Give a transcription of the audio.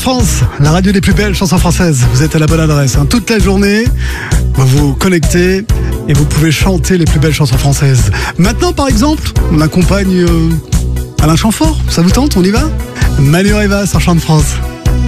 France, la radio des plus belles chansons françaises. Vous êtes à la bonne adresse. Toute la journée, vous vous connectez et vous pouvez chanter les plus belles chansons françaises. Maintenant, par exemple, on accompagne Alain Chamfort. Ça vous tente? On y va? Manu Rivas sur Chant de France.